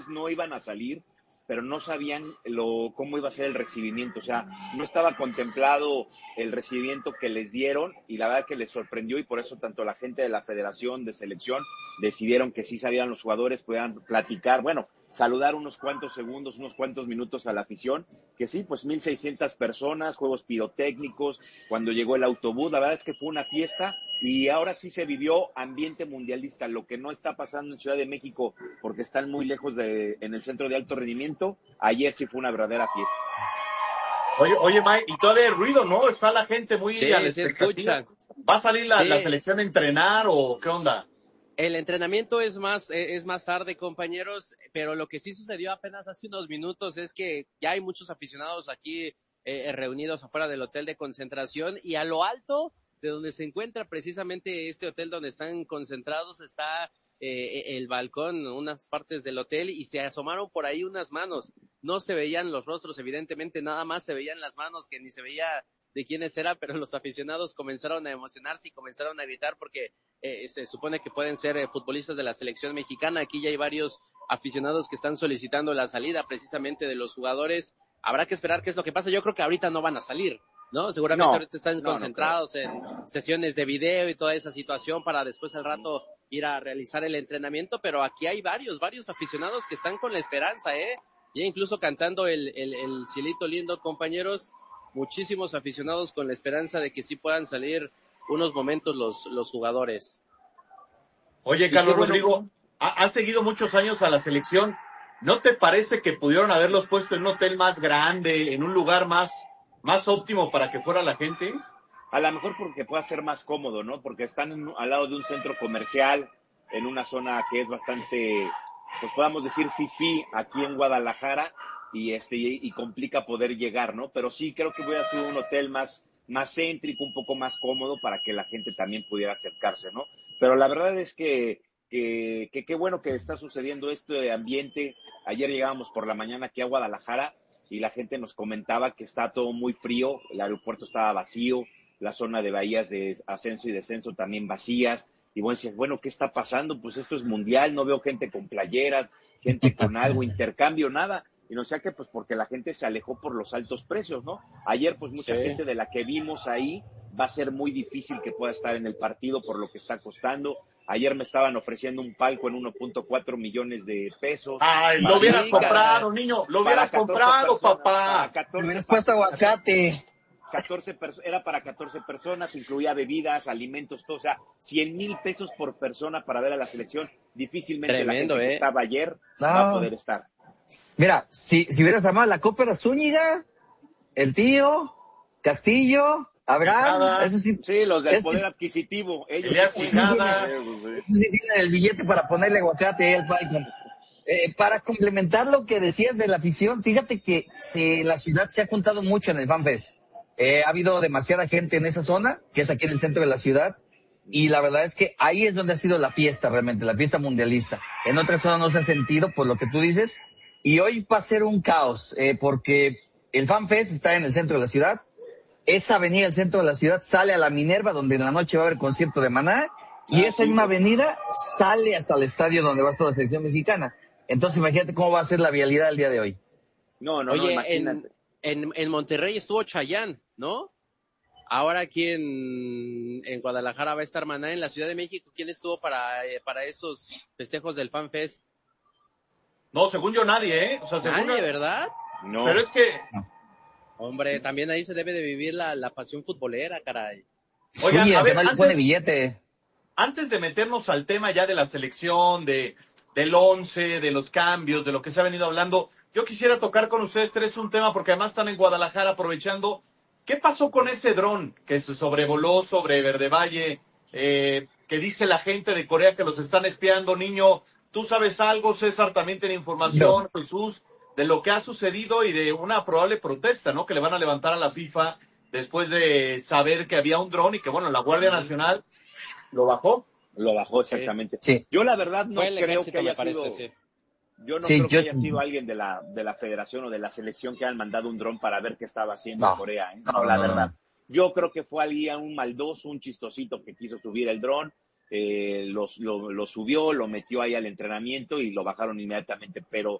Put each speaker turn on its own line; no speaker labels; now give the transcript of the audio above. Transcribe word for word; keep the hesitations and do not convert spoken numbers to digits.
no iban a salir, pero no sabían lo, cómo iba a ser el recibimiento, o sea, no estaba contemplado el recibimiento que les dieron y la verdad que les sorprendió y por eso tanto la gente de la Federación de Selección decidieron que sí sabían los jugadores, pudieran platicar, bueno, saludar unos cuantos segundos, unos cuantos minutos a la afición, que sí, pues mil seiscientas personas, juegos pirotécnicos, cuando llegó el autobús, la verdad es que fue una fiesta y ahora sí se vivió ambiente mundialista, lo que no está pasando en Ciudad de México porque están muy lejos de, en el centro de alto rendimiento, ayer sí fue una verdadera fiesta.
Oye, oye, Mike, y todavía hay ruido, ¿no? Está la gente muy
sí,
a la
sí
expectativa.
escuchan.
¿Va a salir la,
sí.
la selección a entrenar o qué onda?
El entrenamiento es más, es más tarde, compañeros, pero lo que sí sucedió apenas hace unos minutos es que ya hay muchos aficionados aquí eh, reunidos afuera del hotel de concentración y a lo alto de donde se encuentra precisamente este hotel donde están concentrados está eh, el balcón, unas partes del hotel y se asomaron por ahí unas manos. No se veían los rostros, evidentemente, nada más se veían las manos que ni se veía de quiénes era, pero los aficionados comenzaron a emocionarse y comenzaron a gritar porque eh, se supone que pueden ser eh, futbolistas de la selección mexicana. Aquí ya hay varios aficionados que están solicitando la salida precisamente de los jugadores. Habrá que esperar qué es lo que pasa. Yo creo que ahorita no van a salir, ¿no? Seguramente
No,
ahorita están
no,
concentrados
no
en sesiones de video y toda esa situación para después al rato ir a realizar el entrenamiento, pero aquí hay varios, varios aficionados que están con la esperanza, ¿eh? Ya incluso cantando el, el, el cielito lindo, compañeros. Muchísimos aficionados con la esperanza de que sí puedan salir unos momentos los, los jugadores.
Oye, Carlos Rodrigo, ha, ha seguido muchos años a la selección. ¿No te parece que pudieron haberlos puesto en un hotel más grande, en un lugar más, más óptimo para que fuera la gente?
A lo mejor porque pueda ser más cómodo, ¿no? Porque están en, al lado de un centro comercial, en una zona que es bastante, pues podamos decir fifí aquí en Guadalajara, y este y, y complica poder llegar, ¿no? Pero sí creo que voy a hacer un hotel más más céntrico, un poco más cómodo para que la gente también pudiera acercarse, ¿no? Pero la verdad es que que qué que bueno que está sucediendo este ambiente. Ayer llegábamos por la mañana aquí a Guadalajara y la gente nos comentaba que está todo muy frío, el aeropuerto estaba vacío, la zona de bahías de ascenso y descenso también vacías, y bueno, decías, bueno, ¿qué está pasando? Pues esto es mundial, no veo gente con playeras, gente con algo, intercambio, nada. Y no sé qué, pues porque la gente se alejó por los altos precios, ¿no? Ayer, pues mucha sí. gente de la que vimos ahí, va a ser muy difícil que pueda estar en el partido por lo que está costando. Ayer me estaban ofreciendo un palco en uno punto cuatro millones de pesos.
Ay, lo hubieras sí, comprado, cara. niño, lo hubieras comprado, personas, papá.
Me hubieras puesto aguacate.
catorce perso- era para catorce personas, incluía bebidas, alimentos, todo, o sea, cien mil pesos por persona para ver a la selección. Difícilmente
Tremendo,
la gente
eh.
que estaba ayer
no.
va a poder estar.
Mira, si, si hubieras armado la Copa de Zúñiga, el tío, Castillo, Abraham, eso sí.
Sí, los del
es,
poder adquisitivo. Ellos
sí tienen
sí tienen el billete para ponerle aguacate al palco. Eh, para complementar lo que decías de la afición, fíjate que se, la ciudad se ha juntado mucho en el FanFest. Eh, ha habido demasiada gente en esa zona, que es aquí en el centro de la ciudad, y la verdad es que ahí es donde ha sido la fiesta realmente, la fiesta mundialista. En otras zonas no se ha sentido, por lo que tú dices, y hoy va a ser un caos, eh, porque el FanFest está en el centro de la ciudad, esa avenida del centro de la ciudad sale a la Minerva, donde en la noche va a haber concierto de Maná, y ah, esa sí, misma avenida sale hasta el estadio donde va a estar la selección mexicana. Entonces imagínate cómo va a ser la vialidad el día de hoy.
No, no,
Oye,
no, imagínate.
En, en, en Monterrey estuvo Chayanne, ¿no? Ahora aquí en, en Guadalajara va a estar Maná. En la Ciudad de México, ¿quién estuvo para, eh, para esos festejos del FanFest?
No, según yo nadie, ¿eh? O sea, según
nadie,
yo...
¿verdad?
No. Pero es que...
No.
Hombre, también ahí se debe de vivir la, la pasión futbolera, caray.
Oigan,
sí,
a ver,
no le
antes,
pone billete.
Antes de meternos al tema ya de la selección, de del once, de los cambios, de lo que se ha venido hablando, yo quisiera tocar con ustedes tres un tema porque además están en Guadalajara aprovechando. ¿Qué pasó con ese dron que se sobrevoló sobre Verde Valle? Eh, que dice la gente de Corea que los están espiando. Niño, ¿tú sabes algo? César también tiene información. No. Jesús, de lo que ha sucedido y de una probable protesta, ¿no? Que le van a levantar a la FIFA después de saber que había un dron y que, bueno, la Guardia Nacional lo bajó.
Lo bajó, exactamente.
Sí.
Yo la verdad no
Fue
creo
ejército,
que haya
parece,
sido...
sí.
Yo no
sí,
creo que
yo...
haya sido alguien de la de la federación o de la selección que han mandado un dron para ver qué estaba haciendo
no,
Corea, ¿eh?
No,
no, la
no,
verdad.
No.
Yo creo que fue alguien, un maldoso, un chistosito que quiso subir el dron, eh, los, lo, lo subió, lo metió ahí al entrenamiento y lo bajaron inmediatamente. Pero